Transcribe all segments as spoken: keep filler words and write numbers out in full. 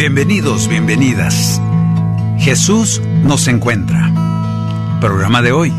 Bienvenidos, bienvenidas. Jesús nos encuentra. Programa de hoy.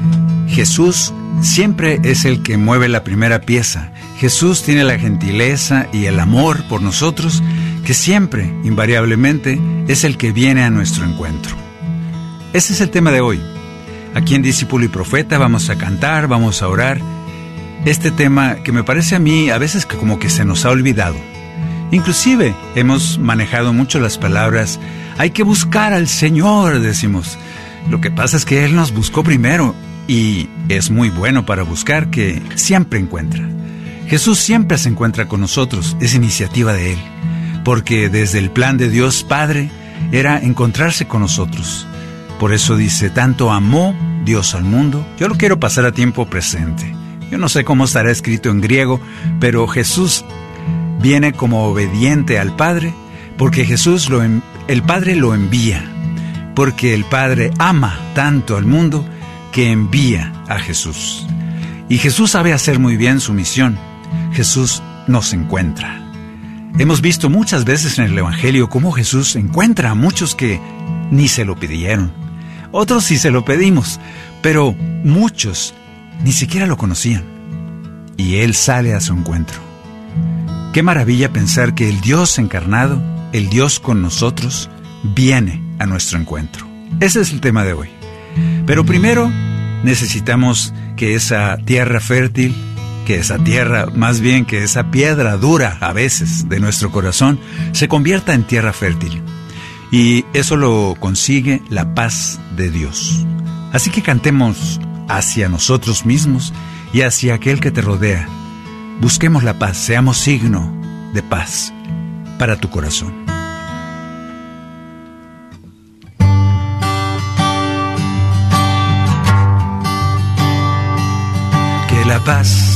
Jesús siempre es el que mueve la primera pieza. Jesús tiene la gentileza y el amor por nosotros, que siempre, invariablemente, es el que viene a nuestro encuentro. Ese es el tema de hoy. Aquí en Discípulo y Profeta vamos a cantar, vamos a orar. Este tema que me parece a mí a veces que como que se nos ha olvidado. Inclusive hemos manejado mucho las palabras, hay que buscar al Señor, decimos. Lo que pasa es que Él nos buscó primero y es muy bueno para buscar, que siempre encuentra. Jesús siempre se encuentra con nosotros, es iniciativa de Él, porque desde el plan de Dios Padre era encontrarse con nosotros. Por eso dice, tanto amó Dios al mundo. Yo lo quiero pasar a tiempo presente. Yo no sé cómo estará escrito en griego, pero Jesús viene como obediente al Padre, porque Jesús, lo, el Padre lo envía, porque el Padre ama tanto al mundo que envía a Jesús. Y Jesús sabe hacer muy bien su misión. Jesús nos encuentra. Hemos visto muchas veces en el Evangelio cómo Jesús encuentra a muchos que ni se lo pidieron. Otros sí se lo pedimos, pero muchos ni siquiera lo conocían. Y Él sale a su encuentro. Qué maravilla pensar que el Dios encarnado, el Dios con nosotros, viene a nuestro encuentro. Ese es el tema de hoy. Pero primero necesitamos que esa tierra fértil, que esa tierra, más bien que esa piedra dura a veces de nuestro corazón, se convierta en tierra fértil. Y eso lo consigue la paz de Dios. Así que cantemos hacia nosotros mismos y hacia aquel que te rodea. Busquemos la paz, seamos signo de paz para tu corazón. Que la paz